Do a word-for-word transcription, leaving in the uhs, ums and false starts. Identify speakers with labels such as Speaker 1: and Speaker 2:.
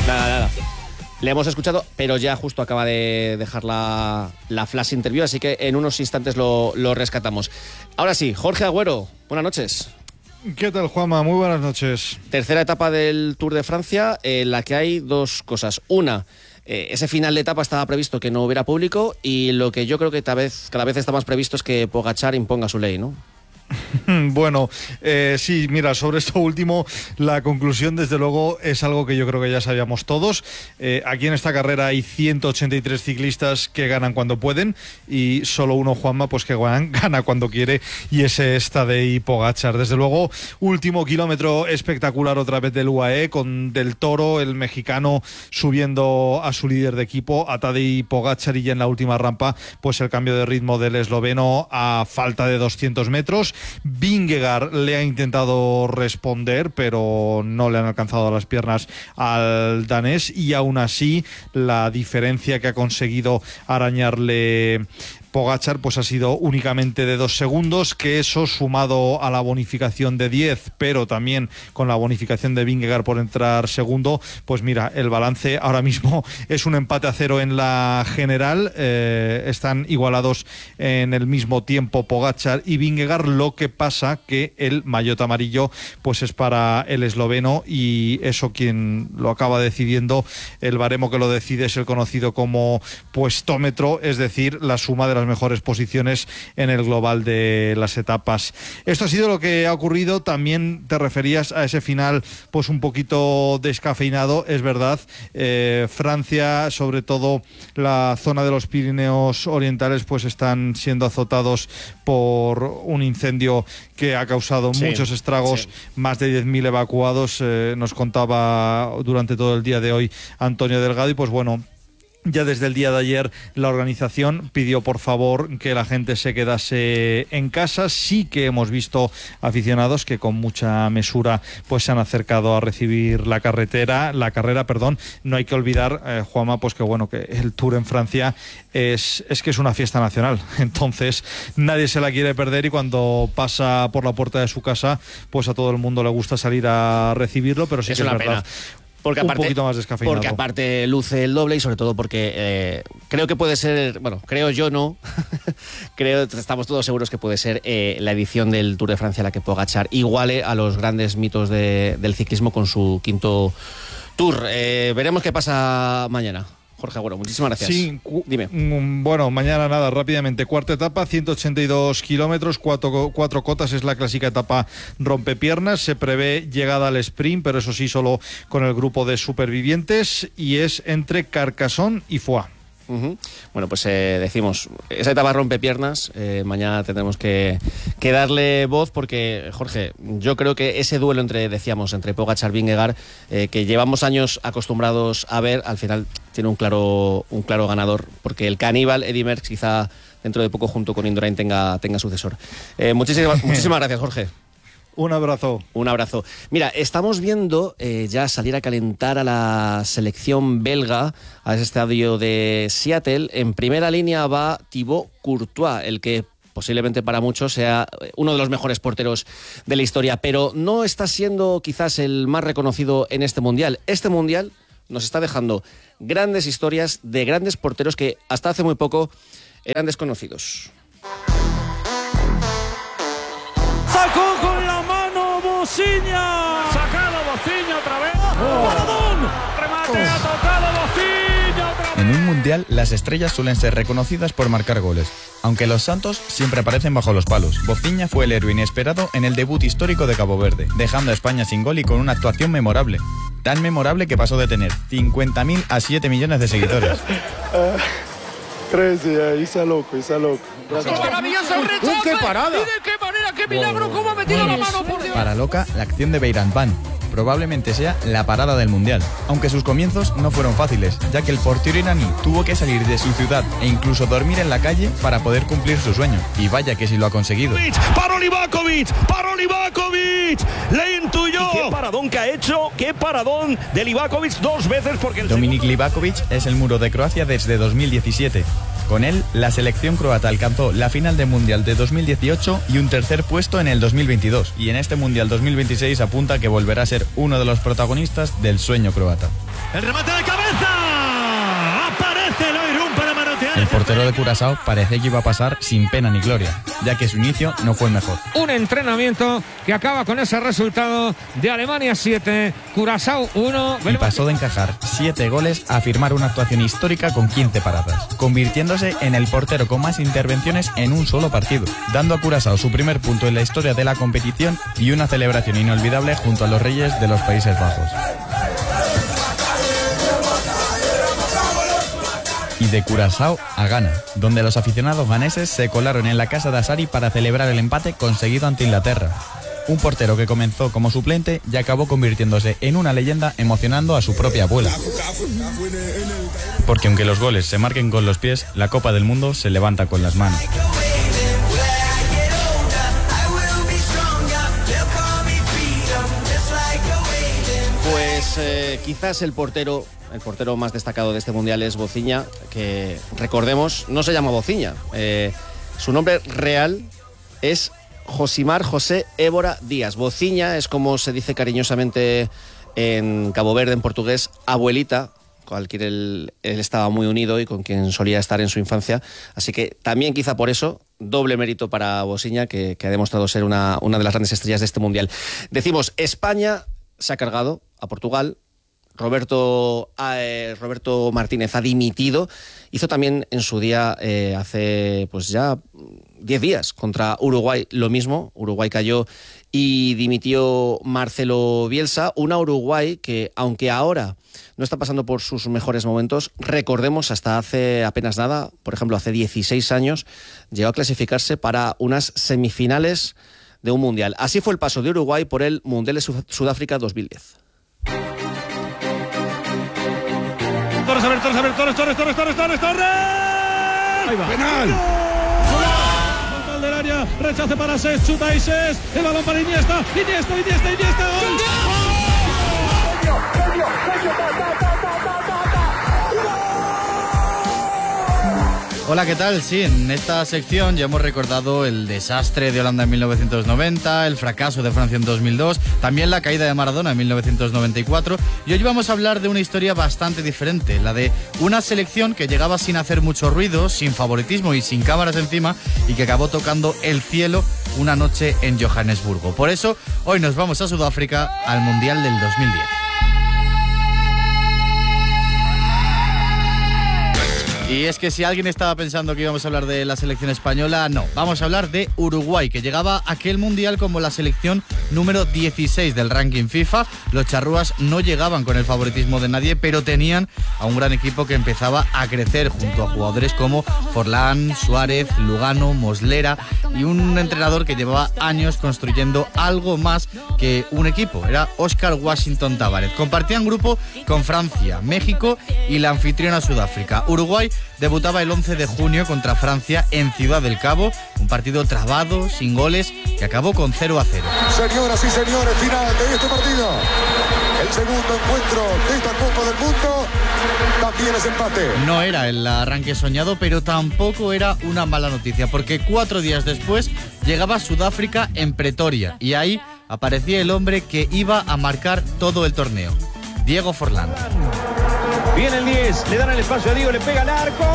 Speaker 1: Nada, nada. Le hemos escuchado, pero ya justo acaba de dejar la, la flash interview, así que en unos instantes lo, lo rescatamos. Ahora sí, Jorge Agüero, buenas noches.
Speaker 2: ¿Qué tal, Juanma? Muy buenas noches.
Speaker 1: Tercera etapa del Tour de Francia, en la que hay dos cosas. Una, eh, ese final de etapa estaba previsto que no hubiera público, y lo que yo creo que cada vez, cada vez está más previsto es que Pogačar imponga su ley, ¿no?
Speaker 2: Bueno, eh, sí, mira, sobre esto último, la conclusión desde luego es algo que yo creo que ya sabíamos todos. Eh, aquí en esta carrera hay ciento ochenta y tres ciclistas que ganan cuando pueden y solo uno, Juanma, pues que ganan, gana cuando quiere, y ese es Tadej Pogačar. Desde luego, último kilómetro espectacular otra vez del U A E, con Del Toro, el mexicano, subiendo a su líder de equipo, a Tadej Pogačar, y ya en la última rampa, pues el cambio de ritmo del esloveno a falta de doscientos metros. Vingegaard le ha intentado responder, pero no le han alcanzado las piernas al danés, y aún así la diferencia que ha conseguido arañarle Pogačar pues ha sido únicamente de dos segundos, que eso, sumado a la bonificación de diez, pero también con la bonificación de Vingegaard por entrar segundo, pues mira, el balance ahora mismo es un empate a cero en la general. Eh, están igualados en el mismo tiempo Pogačar y Vingegaard, lo que pasa que el maillot amarillo pues es para el esloveno, y eso quien lo acaba decidiendo, el baremo que lo decide, es el conocido como puestómetro, es decir, la suma de las mejores posiciones en el global de las etapas. Esto ha sido lo que ha ocurrido. También te referías a ese final pues un poquito descafeinado, es verdad. eh, Francia, sobre todo la zona de los Pirineos orientales, pues están siendo azotados por un incendio que ha causado sí, muchos estragos, sí. Más de diez mil evacuados, eh, nos contaba durante todo el día de hoy Antonio Delgado. Y pues bueno, ya desde el día de ayer la organización pidió por favor que la gente se quedase en casa. Sí que hemos visto aficionados que con mucha mesura pues se han acercado a recibir la carretera, la carrera, perdón. No hay que olvidar, eh, Juanma, pues que bueno, que el Tour en Francia es, es que es una fiesta nacional. Entonces nadie se la quiere perder, y cuando pasa por la puerta de su casa, pues a todo el mundo le gusta salir a recibirlo, pero sí es que es verdad. Pena.
Speaker 1: Porque aparte,
Speaker 2: un poquito más descafeinado.
Speaker 1: Porque aparte luce el doble, y sobre todo porque eh, creo que puede ser, bueno, creo yo no, creo, estamos todos seguros que puede ser eh, la edición del Tour de Francia la que Pogačar iguale a los grandes mitos de, del ciclismo con su quinto Tour. Eh, veremos qué pasa mañana. Jorge Agüero, muchísimas gracias.
Speaker 2: Sí,
Speaker 1: dime.
Speaker 2: Bueno, mañana nada, rápidamente. Cuarta etapa, ciento ochenta y dos kilómetros, cuatro, cuatro cotas, es la clásica etapa rompepiernas. Se prevé llegada al sprint, pero eso sí, solo con el grupo de supervivientes, y es entre Carcassonne y Foix.
Speaker 1: Uh-huh. Bueno, pues eh, decimos, esa etapa rompe piernas, eh, mañana tendremos que, que darle voz, porque, Jorge, yo creo que ese duelo entre, decíamos, entre Pogačar y Vingegaard, eh, que llevamos años acostumbrados a ver, al final tiene un claro, un claro ganador, porque el caníbal Eddy Merckx quizá dentro de poco junto con Indurain tenga, tenga sucesor. Eh, muchísimas, muchísimas gracias, Jorge.
Speaker 2: Un abrazo.
Speaker 1: Un abrazo. Mira, estamos viendo eh, ya salir a calentar a la selección belga, a ese estadio de Seattle. En primera línea va Thibaut Courtois, el que posiblemente para muchos sea uno de los mejores porteros de la historia, pero no está siendo quizás el más reconocido en este Mundial. Este Mundial nos está dejando grandes historias de grandes porteros que hasta hace muy poco eran desconocidos.
Speaker 3: ¡Sacó con la mano Bociña! ¡Ha sacado Bociña otra vez! Oh. ¡Paradón! ¡Remate! Oh. ¡Ha tocado Bociña otra vez!
Speaker 4: En un mundial, las estrellas suelen ser reconocidas por marcar goles, aunque los santos siempre aparecen bajo los palos. Bociña fue el héroe inesperado en el debut histórico de Cabo Verde, dejando a España sin gol y con una actuación memorable. Tan memorable que pasó de tener cincuenta mil a siete millones de seguidores.
Speaker 5: trece, está loco, está loco.
Speaker 3: ¡Qué maravilloso el rechazo!
Speaker 6: ¡Qué parada!
Speaker 3: ¡Y de qué manera, qué milagro! ¡Cómo ha metido la mano, por Dios!
Speaker 4: Para Loca, la acción de Beirán Van probablemente sea la parada del Mundial. Aunque sus comienzos no fueron fáciles, ya que el portero iraní tuvo que salir de su ciudad e incluso dormir en la calle para poder cumplir su sueño. Y vaya que sí lo ha conseguido.
Speaker 3: ¡Para Livakovic! ¡Para Livakovic! ¡Le intuyó! ¿Y qué paradón que ha hecho? ¡Qué paradón de Livakovic dos veces! Porque el
Speaker 4: Dominik Livakovic es el muro de Croacia desde dos mil diecisiete. Con él, la selección croata alcanzó la final del Mundial de dos mil dieciocho y un tercer puesto en el dos mil veintidós. Y en este Mundial dos mil veintiséis apunta que volverá a ser uno de los protagonistas del sueño croata.
Speaker 3: El remate de cabeza. Aparece el Oirún para manotear.
Speaker 4: El portero de Curazao parecía que iba a pasar sin pena ni gloria, ya que su inicio no fue el mejor.
Speaker 6: Un entrenamiento que acaba con ese resultado de Alemania siete, Curazao uno.
Speaker 4: Y pasó de encajar siete goles a firmar una actuación histórica con quince paradas, convirtiéndose en el portero con más intervenciones en un solo partido, dando a Curazao su primer punto en la historia de la competición y una celebración inolvidable junto a los reyes de los Países Bajos. Y de Curazao a Ghana, donde los aficionados ganeses se colaron en la casa de Asari para celebrar el empate conseguido ante Inglaterra. Un portero que comenzó como suplente y acabó convirtiéndose en una leyenda, emocionando a su propia abuela. Porque aunque los goles se marquen con los pies, la Copa del Mundo se levanta con las manos.
Speaker 1: Pues eh, quizás el portero, el portero más destacado de este mundial es Bociña, que recordemos, no se llama Bociña. Eh, su nombre real es Josimar José Évora Díaz. Bociña es como se dice cariñosamente en Cabo Verde, en portugués, abuelita, con quien él, él estaba muy unido y con quien solía estar en su infancia. Así que también quizá por eso, doble mérito para Bociña, que, que ha demostrado ser una, una de las grandes estrellas de este mundial. Decimos, España se ha cargado a Portugal. Roberto, eh, Roberto Martínez ha dimitido. Hizo también en su día, eh, hace pues ya diez días, contra Uruguay lo mismo. Uruguay cayó y dimitió Marcelo Bielsa. Una Uruguay que, aunque ahora no está pasando por sus mejores momentos, recordemos, hasta hace apenas nada, por ejemplo, hace dieciséis años, llegó a clasificarse para unas semifinales de un mundial. Así fue el paso de Uruguay por el Mundial de Sudáfrica dos mil diez.
Speaker 3: Torres, a ver, Torres, a ver, Torres, Torres, Torres, Torres, Torres, Torres. Ahí va.
Speaker 5: ¡Penal!
Speaker 3: Frontal del área, rechace para Ses, chuta y Ses, el balón para Iniesta, Iniesta, Iniesta, Iniesta, gol.
Speaker 7: Hola, ¿qué tal? Sí, en esta sección ya hemos recordado el desastre de Holanda en mil novecientos noventa, el fracaso de Francia en dos mil dos, también la caída de Maradona en mil novecientos noventa y cuatro, y hoy vamos a hablar de una historia bastante diferente, la de una selección que llegaba sin hacer mucho ruido, sin favoritismo y sin cámaras encima, y que acabó tocando el cielo una noche en Johannesburgo. Por eso, hoy nos vamos a Sudáfrica, al Mundial del dos mil diez. Y es que si alguien estaba pensando que íbamos a hablar de la selección española, no. Vamos a hablar de Uruguay, que llegaba a aquel mundial como la selección número dieciséis del ranking FIFA. Los charrúas no llegaban con el favoritismo de nadie, pero tenían a un gran equipo que empezaba a crecer junto a jugadores como Forlán, Suárez, Lugano, Moslera y un entrenador que llevaba años construyendo algo más que un equipo. Era Óscar Washington Tabárez. Compartían grupo con Francia, México y la anfitriona Sudáfrica. Uruguay debutaba el once de junio contra Francia en Ciudad del Cabo, un partido trabado, sin goles, que acabó con cero a cero.
Speaker 5: Señoras y señores, final de este partido. El segundo encuentro de esta Copa del Mundo también es empate.
Speaker 7: No era el arranque soñado, pero tampoco era una mala noticia, porque cuatro días después llegaba Sudáfrica en Pretoria, y ahí aparecía el hombre que iba a marcar todo el torneo, Diego Forlán.
Speaker 8: Viene el diez, le dan el espacio a Diego, le pega al arco.